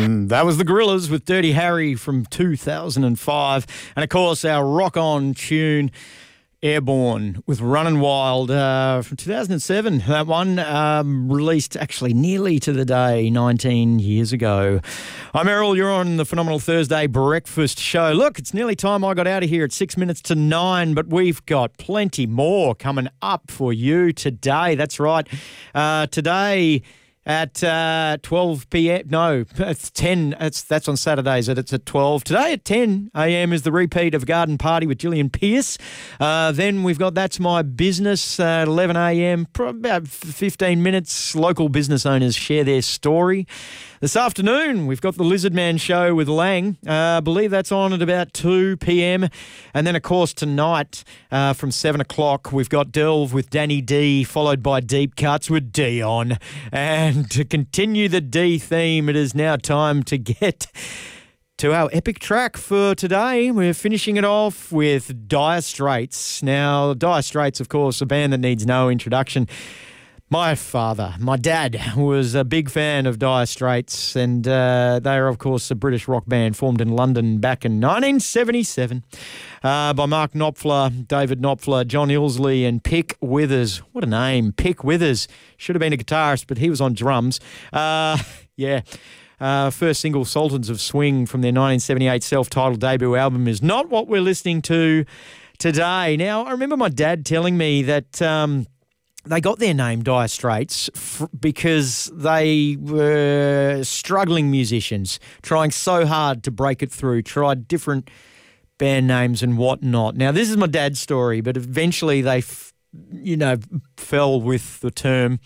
That was the Gorillaz with Dirty Harry from 2005. And, of course, our rock-on tune, Airborne, with Runnin' Wild from 2007. That one released actually nearly to the day 19 years ago. I'm Errol. You're on the Phenomenal Thursday Breakfast Show. Look, it's nearly time I got out of here at 6 minutes to 9, but we've got plenty more coming up for you today. That's right. Today at 12 p.m. No, it's 10. That's on Saturdays. It's at 12. Today at 10 a.m. is the repeat of Garden Party with Gillian Pearce. Then we've got That's My Business at 11 a.m. About 15 minutes. Local business owners share their story. This afternoon, we've got the Lizard Man Show with Lang. I believe that's on at about 2 p.m. And then, of course, tonight from 7 o'clock, we've got Delve with Danny D, followed by Deep Cuts with Dion. And to continue the D theme, it is now time to get to our epic track for today. We're finishing it off with Dire Straits. Now, Dire Straits, of course, a band that needs no introduction. My dad, was a big fan of Dire Straits, and they are, of course, a British rock band formed in London back in 1977 by Mark Knopfler, David Knopfler, John Ilsley, and Pick Withers. What a name, Pick Withers. Should have been a guitarist, but he was on drums. First single, Sultans of Swing, from their 1978 self-titled debut album, is not what we're listening to today. Now, I remember my dad telling me that they got their name, Dire Straits, because they were struggling musicians, trying so hard to break it through, tried different band names and whatnot. Now, this is my dad's story, but eventually they, fell with the term